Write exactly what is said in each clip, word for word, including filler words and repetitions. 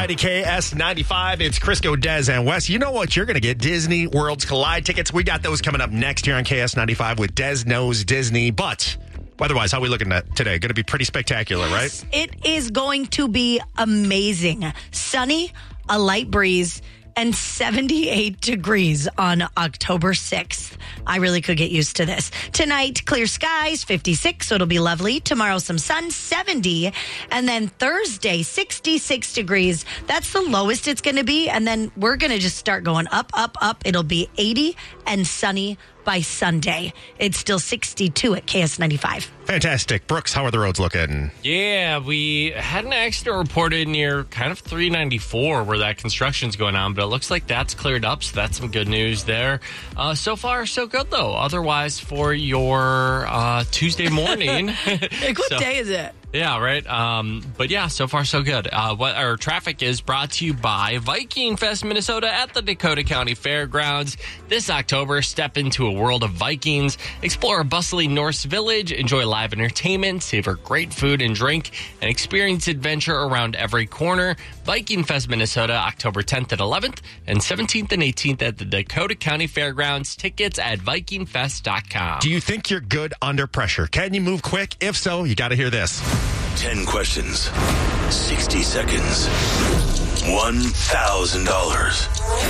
ninety K S ninety-five. It's Crisco, Des, and Wes. You know what you're going to get? Disney Worlds Collide tickets. We got those coming up next here on K S ninety-five with Des Knows Disney. But otherwise, how are we looking at today? Going to be pretty spectacular, Yes, right? It is going to be amazing. Sunny, a light breeze, and seventy-eight degrees on October sixth. I really could get used to this. Tonight, clear skies, fifty-six, so it'll be lovely. Tomorrow, some sun, seventy. And then Thursday, sixty-six degrees. That's the lowest it's going to be. And then we're going to just start going up, up, up. It'll be eighty and sunny by Sunday. It's still sixty-two at K S ninety-five. Fantastic. Brooks, how are the roads looking? Yeah, we had an accident reported near kind of three ninety-four where that construction's going on, but it looks like that's cleared up, so that's some good news there. Uh, so far, so good, though. Otherwise, for your uh, Tuesday morning. Like, what so, day is it? Yeah, right. Um, but yeah, so far so good. Uh, what our traffic is brought to you by Viking Fest Minnesota at the Dakota County Fairgrounds. This October, step into a world of Vikings, explore a bustling Norse village, enjoy live entertainment, savor great food and drink, and experience adventure around every corner. Viking Fest Minnesota, October tenth and eleventh, and seventeenth and eighteenth at the Dakota County Fairgrounds. Tickets at viking fest dot com. Do you think you're good under pressure? Can you move quick? If so, you got to hear this. ten questions, sixty seconds, one thousand dollars.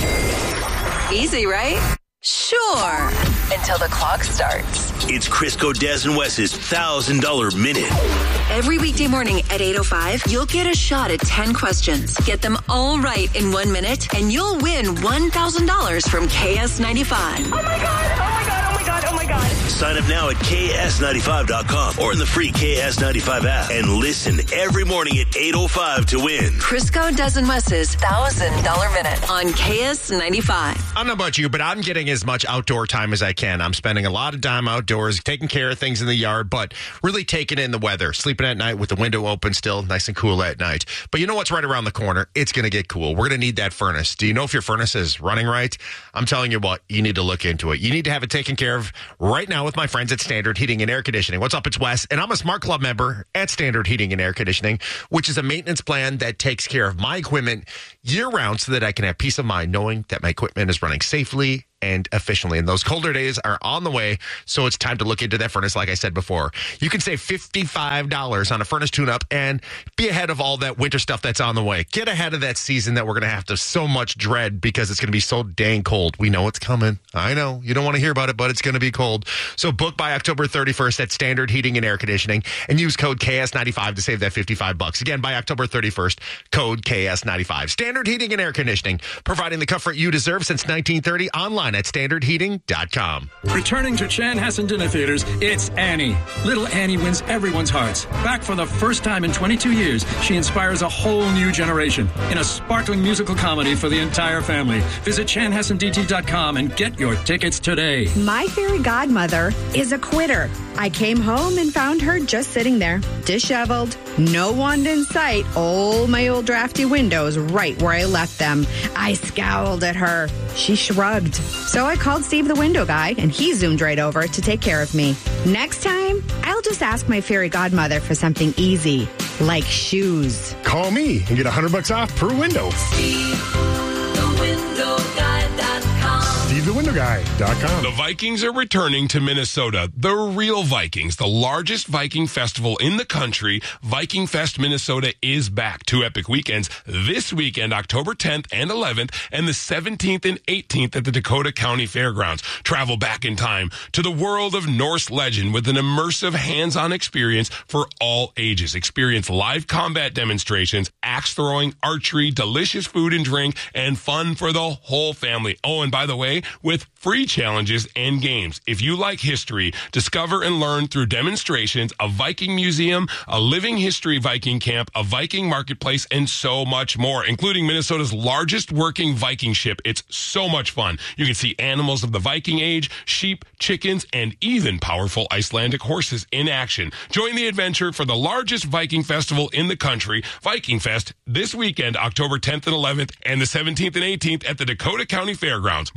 Easy, right? Sure. Until the clock starts. It's Crisco, Des, and Wes's one thousand dollars Minute. Every weekday morning at eight oh five, you'll get a shot at ten questions. Get them all right in one minute, and you'll win one thousand dollars from K S ninety-five. Oh, my God. Oh, my God. Oh, my God. Oh, my God. Sign up now at K S ninety-five dot com or in the free K S ninety-five app and listen every morning at eight oh five to win. Crisco, Des, and Wes's one thousand dollars Minute on K S ninety-five. I don't know about you, but I'm getting as much outdoor time as I can. I'm spending a lot of time outdoors, taking care of things in the yard, but really taking in the weather. Sleeping at night with the window open still, nice and cool at night. But you know what's right around the corner? It's going to get cool. We're going to need that furnace. Do you know if your furnace is running right? I'm telling you what, you need to look into it. You need to have it taken care of right now with my friends at Standard Heating and Air Conditioning. What's up? It's Wes, and I'm a Smart Club member at Standard Heating and Air Conditioning, which is a maintenance plan that takes care of my equipment year-round so that I can have peace of mind knowing that my equipment is running safely and efficiently. And those colder days are on the way, so it's time to look into that furnace, like I said before. You can save fifty-five dollars on a furnace tune-up and be ahead of all that winter stuff that's on the way. Get ahead of that season that we're going to have to so much dread because it's going to be so dang cold. We know it's coming. I know. You don't want to hear about it, but it's going to be cold. So book by October thirty-first at Standard Heating and Air Conditioning and use code K S ninety-five to save that fifty-five bucks. Again, by October thirty-first, code K S ninety-five. Standard Heating and Air Conditioning, providing the comfort you deserve since nineteen thirty, online at standard heating dot com. Returning to Chanhassen Dinner Theaters, it's Annie. Little Annie wins everyone's hearts. Back for the first time in twenty-two years, she inspires a whole new generation in a sparkling musical comedy for the entire family. Visit chanhassen d t dot com and get your tickets today. My fairy godmother is a quitter. I came home and found her just sitting there, disheveled, no wand in sight, all my old drafty windows right where I left them. I scowled at her. She shrugged. So I called Steve the window guy, and he zoomed right over to take care of me. Next time, I'll just ask my fairy godmother for something easy, like shoes. Call me and get one hundred bucks off per window. Steve the window guy dot com. Steve the window guy dot com. The Vikings are returning to Minnesota. The real Vikings, the largest Viking festival in the country. Viking Fest Minnesota is back. Two epic weekends this weekend, October tenth and eleventh, and the seventeenth and eighteenth at the Dakota County Fairgrounds. Travel back in time to the world of Norse legend with an immersive hands-on experience for all ages. Experience live combat demonstrations, axe throwing, archery, delicious food and drink, and fun for the whole family. Oh, and by the way, with free challenges and games. If you like history, discover and learn through demonstrations, a Viking museum, a living history Viking camp, a Viking marketplace, and so much more, including Minnesota's largest working Viking ship. It's so much fun. You can see animals of the Viking age, sheep, chickens, and even powerful Icelandic horses in action. Join the adventure for the largest Viking festival in the country, Viking Fest, this weekend, October tenth and eleventh, and the seventeenth and eighteenth at the Dakota County Fairgrounds. More at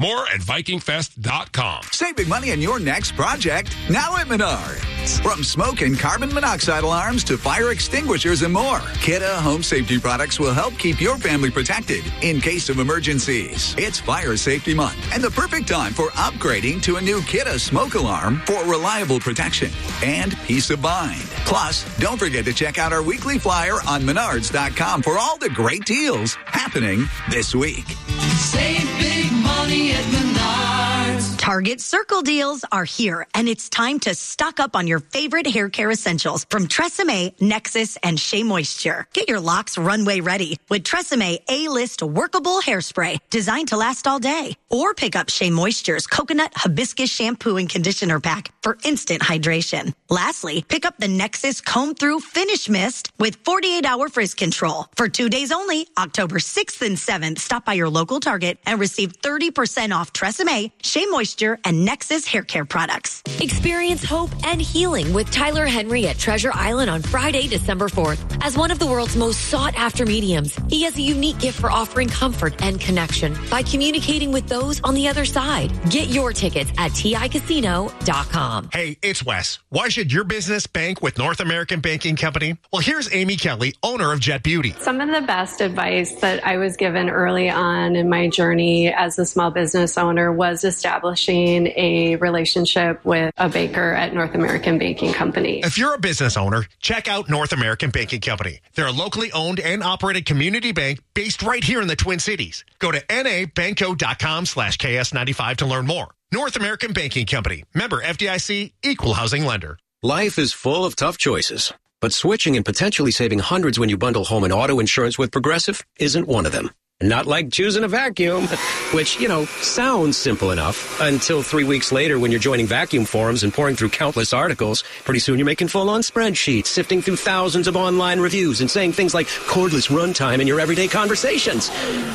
Viking Fest dot com. Save big money on your next project now at Menards. From smoke and carbon monoxide alarms to fire extinguishers and more, Kidde Home Safety products will help keep your family protected in case of emergencies. It's Fire Safety Month and the perfect time for upgrading to a new Kidde smoke alarm for reliable protection and peace of mind. Plus, don't forget to check out our weekly flyer on Menards dot com for all the great deals happening this week. Save big money at Menards. Target Circle deals are here, and it's time to stock up on your favorite hair care essentials from Tresemme, Nexus, and Shea Moisture. Get your locks runway ready with Tresemme A-List workable hairspray designed to last all day. Or pick up Shea Moisture's Coconut Hibiscus Shampoo and Conditioner Pack for instant hydration. Lastly, pick up the Nexus Comb Through Finish Mist with forty-eight hour frizz control. For two days only, October sixth and seventh, stop by your local Target and receive thirty percent off Tresemme, Shea Moisture, and Nexus hair care products. Experience hope and healing with Tyler Henry at Treasure Island on Friday, December fourth. As one of the world's most sought-after mediums, he has a unique gift for offering comfort and connection by communicating with those on the other side. Get your tickets at T I casino dot com. Hey, it's Wes. Why should your business bank with North American Banking Company? Well, here's Amy Kelly, owner of Jet Beauty. Some of the best advice that I was given early on in my journey as a small business owner was establishing a relationship with a banker at North American Banking Company. If you're a business owner, check out North American Banking Company. They're a locally owned and operated community bank based right here in the Twin Cities. Go to N A banco dot com slash K S ninety-five to learn more. North American Banking Company. Member F D I C, Equal Housing Lender. Life is full of tough choices, but switching and potentially saving hundreds when you bundle home and auto insurance with Progressive isn't one of them. Not like choosing a vacuum, which, you know, sounds simple enough until three weeks later when you're joining vacuum forums and pouring through countless articles. Pretty soon you're making full-on spreadsheets, sifting through thousands of online reviews and saying things like cordless runtime in your everyday conversations.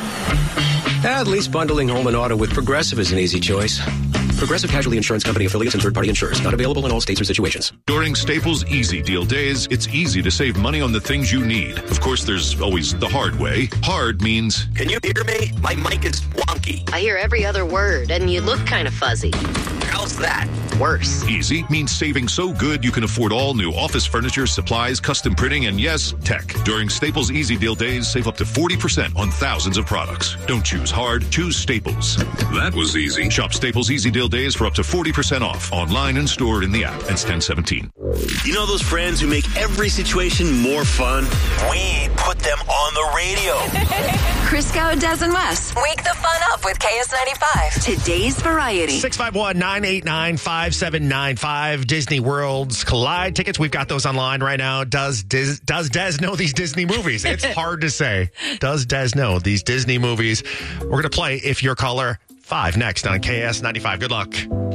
At least bundling home and auto with Progressive is an easy choice. Progressive Casualty Insurance Company affiliates and third-party insurers. Not available in all states or situations. During Staples Easy Deal Days, it's easy to save money on the things you need. Of course, there's always the hard way. Hard means... Can you hear me? My mic is wonky. I hear every other word, and you look kind of fuzzy. How's that? Worse. Easy means saving so good you can afford all new office furniture, supplies, custom printing, and yes, tech. During Staples Easy Deal Days, save up to forty percent on thousands of products. Don't choose hard, choose Staples. That was easy. Shop Staples Easy Deal Days for up to forty percent off, online and stored in the app. It's ten seventeen. You know those friends who make every situation more fun? We put them on the radio. Crisco, Des, and Wes. Wake the fun up with K S ninety-five. Today's variety. six five one, nine eight nine, five seven nine five. Disney World's Collide tickets. We've got those online right now. Does Des, does Des know these Disney movies? It's hard to say. Does Des know these Disney movies? We're going to play If You're Caller five next on K S ninety-five. Good luck.